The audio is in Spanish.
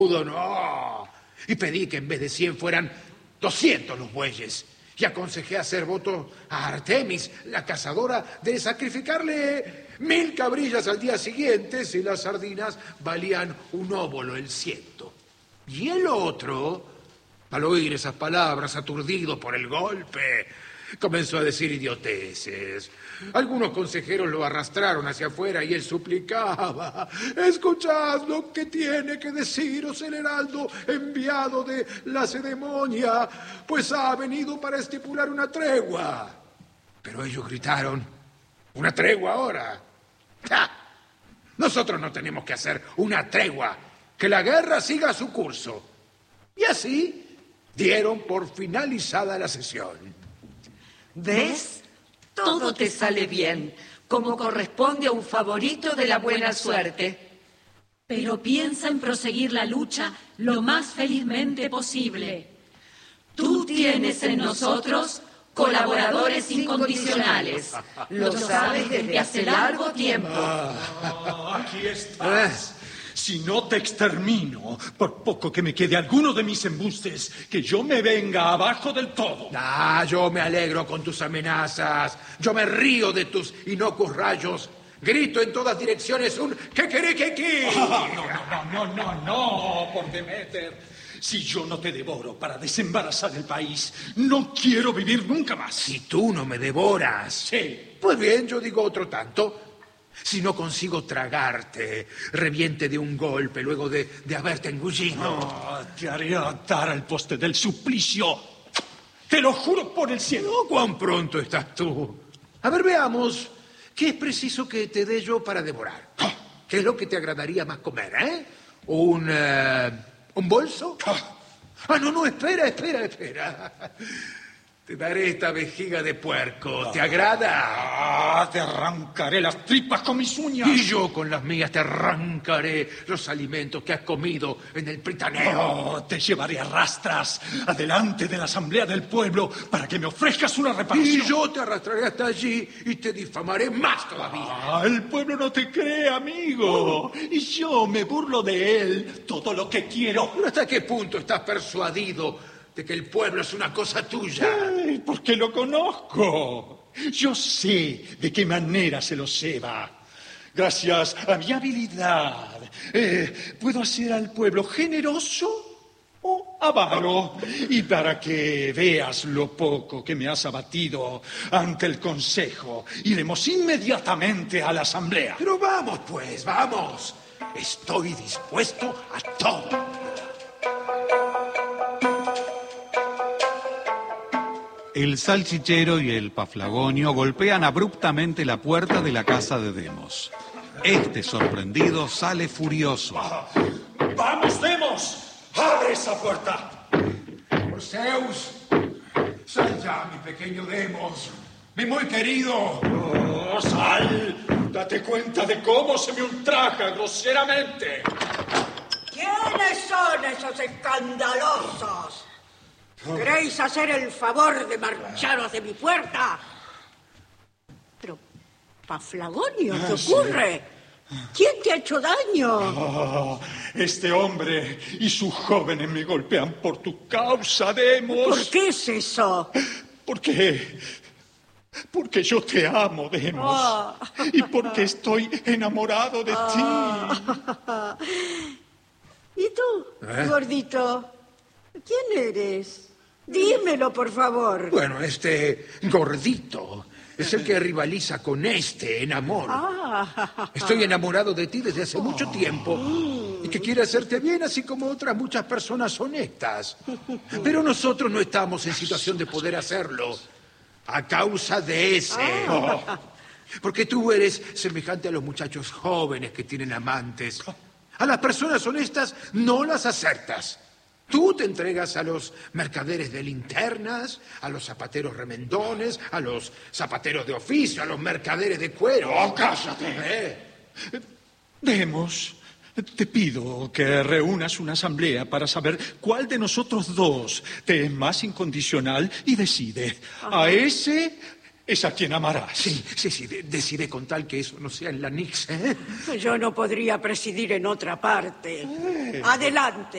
no. Y pedí que en vez de 100 fueran 200 los bueyes. Y aconsejé hacer voto a Artemis, la cazadora, de sacrificarle 1000 cabrillas al día siguiente si las sardinas valían un óbolo el ciento. Y el otro, al oír esas palabras, aturdido por el golpe, comenzó a decir idioteces. Algunos consejeros lo arrastraron hacia afuera y él suplicaba: escuchad lo que tiene que deciros el heraldo enviado de Lacedemonia, pues ha venido para estipular una tregua. Pero ellos gritaron: ¿una tregua ahora? ¡Ja! Nosotros no tenemos que hacer una tregua, que la guerra siga su curso. Y así dieron por finalizada la sesión. ¿Ves? Todo te sale bien, como corresponde a un favorito de la buena suerte. Pero piensa en proseguir la lucha lo más felizmente posible. Tú tienes en nosotros colaboradores incondicionales. Lo sabes desde hace largo tiempo. Aquí estás. Si no te extermino, por poco que me quede alguno de mis embustes, que yo me venga abajo del todo. Yo me alegro con tus amenazas. Yo me río de tus inocuos rayos. Grito en todas direcciones un ¿qué queré que qué? No, por Deméter. Si yo no te devoro para desembarazar el país, no quiero vivir nunca más. Si tú no me devoras. Sí. Pues bien, yo digo otro tanto. Si no consigo tragarte, reviente de un golpe luego de haberte engullido. Te haré atar al poste del suplicio. Te lo juro por el cielo. ¿Cuán pronto estás tú? A ver, veamos. ¿Qué es preciso que te dé yo para devorar? ¿Qué es lo que te agradaría más comer, ¿Un bolso? No, espera. Te daré esta vejiga de puerco. ¿Te agrada? Te arrancaré las tripas con mis uñas. Y yo con las mías te arrancaré los alimentos que has comido en el pritaneo. Te llevaré a rastras adelante de la asamblea del pueblo para que me ofrezcas una reparación. Y yo te arrastraré hasta allí y te difamaré más todavía. El pueblo no te cree, amigo. Y yo me burlo de él todo lo que quiero. ¿Pero hasta qué punto estás persuadido de que el pueblo es una cosa tuya? Porque lo conozco. Yo sé de qué manera se lo ceba. Gracias a mi habilidad, puedo hacer al pueblo generoso o avaro. Y para que veas lo poco que me has abatido ante el consejo, iremos inmediatamente a la asamblea. Pero vamos, pues, vamos. Estoy dispuesto a todo. El salchichero y el paflagonio golpean abruptamente la puerta de la casa de Demos. Este, sorprendido, sale furioso. ¡Vamos, Demos! ¡Abre esa puerta! Por Zeus, sal ya, mi pequeño Demos, mi muy querido. ¡Sal! Date cuenta de cómo se me ultraja groseramente. ¿Quiénes son esos escandalosos? ¿Queréis hacer el favor de marcharos de mi puerta? Pero, Paflagonio, ¿qué ocurre? ¿Quién te ha hecho daño? Este hombre y sus jóvenes me golpean por tu causa, Demos. ¿Por qué es eso? Porque yo te amo, Demos. Y porque estoy enamorado de ti. ¿Y tú, gordito? ¿Quién eres? Dímelo, por favor. Bueno, este gordito es el que rivaliza con este en amor. Estoy enamorado de ti desde hace mucho tiempo y que quiere hacerte bien, así como otras muchas personas honestas. Pero nosotros no estamos en situación de poder hacerlo a causa de ese. Porque tú eres semejante a los muchachos jóvenes que tienen amantes. A las personas honestas no las aceptas. Tú te entregas a los mercaderes de linternas, a los zapateros remendones, a los zapateros de oficio, a los mercaderes de cuero. ¡Oh, cállate! Demos, te pido que reúnas una asamblea para saber cuál de nosotros dos te es más incondicional y decide. A ese es a quien amarás. Sí, decide con tal que eso no sea en la Nix, ¿eh? Yo no podría presidir en otra parte. Adelante.